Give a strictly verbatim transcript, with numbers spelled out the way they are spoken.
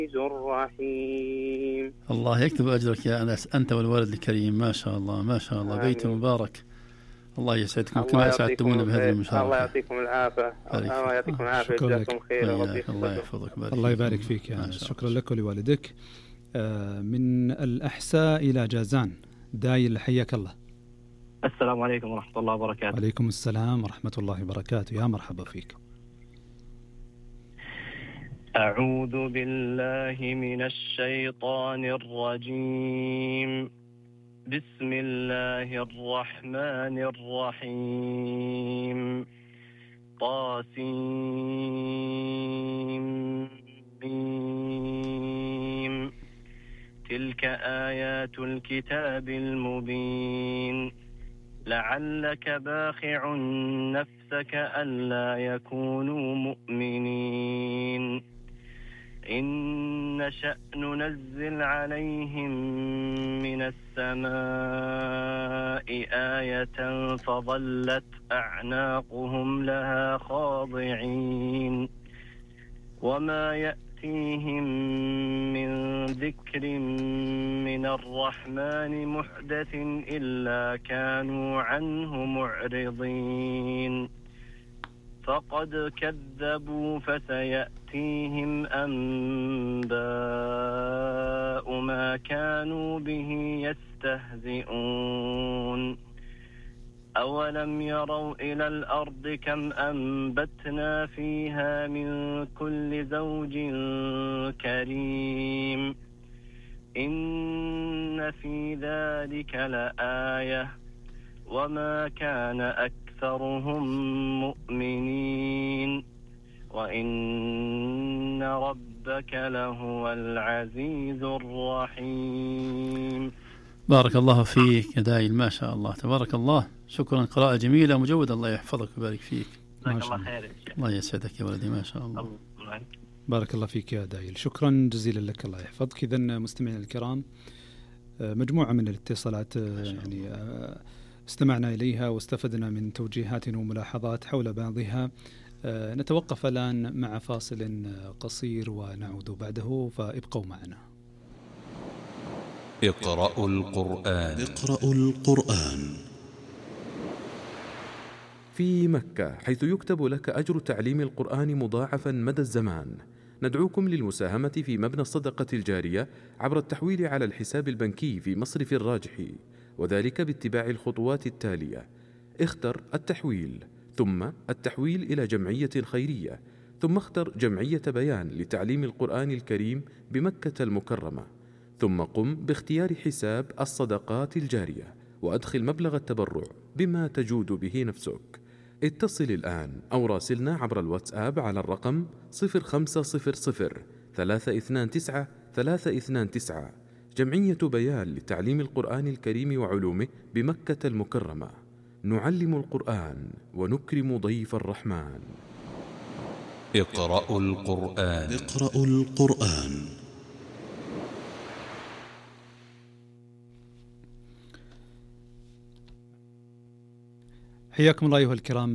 الرحيم. الله يكتب أجرك يا أنس، أنت والولد الكريم، ما شاء الله ما شاء الله. بيت مبارك. الله يسعدكم كما أسعدتمونا بهذه المشاركة. الله يعطيكم العافية. الله يعطيكم العافية. جزاكم خير. الله يحفظك. الله يبارك فيك يا أنس. شكرا لك ولوالدك. من الأحساء إلى جازان، دايل حياك الله. السلام عليكم ورحمة الله وبركاته. عليكم السلام ورحمة الله وبركاته، يا مرحبا فيك. أعوذ بالله من الشيطان الرجيم. بسم الله الرحمن الرحيم. طاسيم. تلك آيات الكتاب المبين. لعلك باخع نفسك ألا يكونوا مؤمنين. إن نشأ ننزل عليهم من السماء آية فظلت أعناقهم لها خاضعين. وما يأتيهم من ذكر من الرحمن محدث إلا كانوا عنه معرضين. فقد كذبوا فسيأتيهم أنباء ما كانوا به يستهزئون. أولم يروا إلى الأرض كم أنبتنا فيها من كل زوج كريم. إن في ذلك لآية وما كان أكثرهم مؤمنين وإن ربك لهو العزيز الرحيم. بارك الله فيك يا دايل، ما شاء الله تبارك الله. شكرا، قراءة جميلة مجودة. الله يحفظك ويبارك فيك. جزاك الله خير. الله يسعدك يا ولدي، ما شاء الله. الله. بارك الله فيك يا دايل، شكرا جزيلا لك، الله يحفظك. إذا مستمعينا الكرام، مجموعة من الاتصالات يعني استمعنا إليها واستفدنا من توجيهات وملاحظات حول بعضها. نتوقف الآن مع فاصل قصير ونعود بعده، فابقوا معنا. اقرأوا القرآن. اقرأوا القرآن. في مكة، حيث يكتب لك أجر تعليم القرآن مضاعفا مدى الزمان، ندعوكم للمساهمة في مبنى الصدقة الجارية عبر التحويل على الحساب البنكي في مصرف الراجحي، وذلك باتباع الخطوات التالية: اختر التحويل، ثم التحويل إلى جمعية خيرية، ثم اختر جمعية بيان لتعليم القرآن الكريم بمكة المكرمة، ثم قم باختيار حساب الصدقات الجارية وأدخل مبلغ التبرع بما تجود به نفسك. اتصل الآن أو راسلنا عبر الواتساب على الرقم صفر خمسة صفر صفر ثلاثة اثنان تسعة ثلاثة اثنان تسعة. جمعية بيان لتعليم القرآن الكريم وعلومه بمكة المكرمة. نعلم القرآن ونكرم ضيف الرحمن. اقرأوا القرآن. اقرأوا القرآن. حياكم الله أيها الكرام